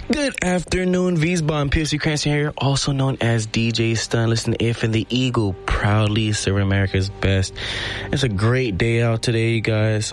Good afternoon, Wiesbaden. PFC Cranston here, also known as DJ Stun. Listen to If and the Eagle, proudly serving America's best. It's a great day out today, you guys.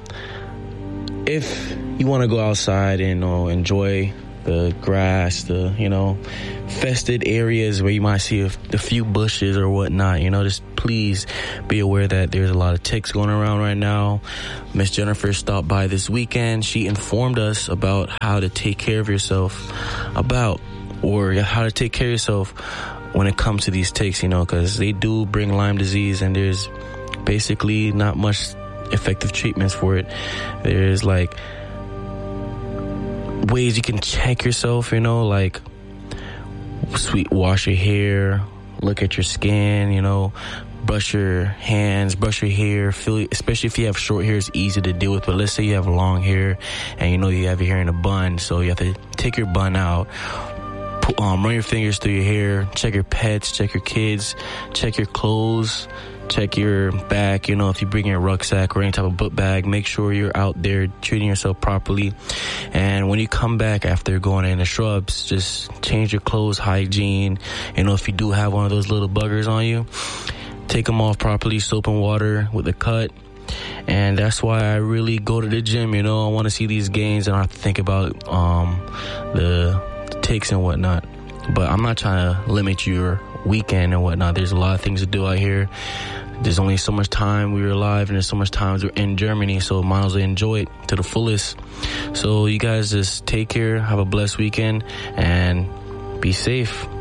If you want to go outside and enjoy the grass, the fested areas where you might see a few bushes or whatnot, just please be aware that there's a lot of ticks going around right now. Miss Jennifer stopped by this weekend. She informed us about how to take care of yourself, how to take care of yourself when it comes to these ticks, because they do bring Lyme disease, and there's basically not much effective treatments for it. There's ways you can check yourself, like wash your hair, look at your skin, brush your hands, brush your hair, especially if you have short hair, it's easy to deal with. But let's say you have long hair and you have your hair in a bun, so you have to take your bun out, run your fingers through your hair, check your pets, check your kids, check your clothes, check your back, if you bring your rucksack or any type of book bag, make sure you're out there treating yourself properly. And when you come back after going in the shrubs, just change your clothes, hygiene. If you do have one of those little buggers on you, take them off properly, soap and water with a cut. And that's why I really go to the gym, I want to see these gains and I have to think about the ticks and whatnot. But I'm not trying to limit your weekend and whatnot. There's a lot of things to do out here. There's only so much time we're alive, and there's so much time we're in Germany, so might as well enjoy it to the fullest. So you guys just take care, have a blessed weekend, and be safe.